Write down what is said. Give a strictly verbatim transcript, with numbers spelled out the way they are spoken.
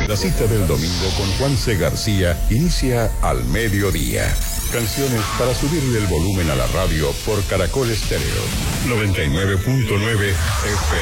La cita del domingo con Juanse García inicia al mediodía. Canciones para subirle el volumen a la radio por Caracol Estéreo noventa y nueve punto nueve F M.